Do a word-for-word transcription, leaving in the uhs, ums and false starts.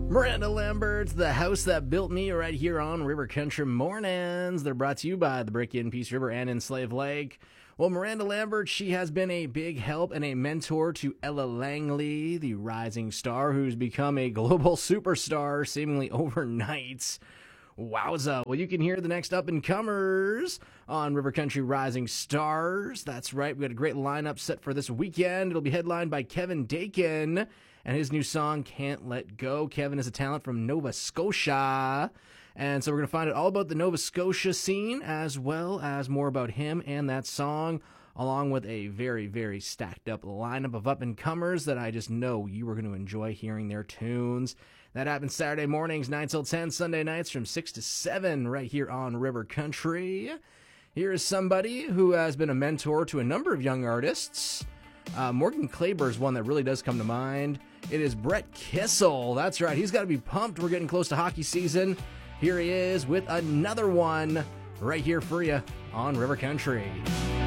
Miranda Lambert's The House That Built Me right here on River Country Mornings. They're brought to you by the Brick in Peace River and in Slave Lake. Well, Miranda Lambert, she has been a big help and a mentor to Ella Langley, the rising star who's become a global superstar seemingly overnight. Wowza. Well, you can hear the next up-and-comers on River Country Rising Stars. That's right. We got a great lineup set for this weekend. It'll be headlined by Kevin Dakin and his new song, Can't Let Go. Kevin is a talent from Nova Scotia. And so we're going to find out all about the Nova Scotia scene, as well as more about him and that song, along with a very, very stacked up lineup of up-and-comers that I just know you are going to enjoy hearing their tunes. That happens Saturday mornings, nine till ten, Sunday nights from six to seven, right here on River Country. Here is somebody who has been a mentor to a number of young artists. Uh, Morgan Claber is one that really does come to mind. It is Brett Kissel. That's right. He's got to be pumped. We're getting close to hockey season. Here he is with another one right here for you on River Country.